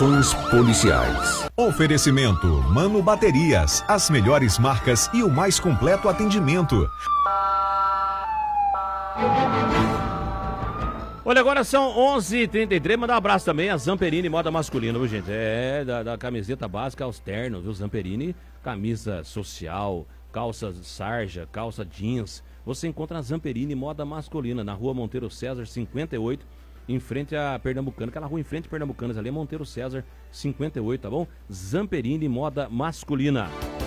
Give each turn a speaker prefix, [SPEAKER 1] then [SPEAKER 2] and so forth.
[SPEAKER 1] Policiais.
[SPEAKER 2] Oferecimento Mano Baterias, as melhores marcas e o mais completo atendimento.
[SPEAKER 3] Olha, agora são 11h33, mandar um abraço também a Zamperini Moda Masculina, viu, gente? Da camiseta básica aos ternos, viu? Zamperini, camisa social, calça sarja, calça jeans. Você encontra a Zamperini Moda Masculina, na rua Monteiro César, 58, em frente a Pernambucana. Aquela rua em frente a Pernambucanas ali é Monteiro César, 58, tá bom? Zamperini Moda Masculina.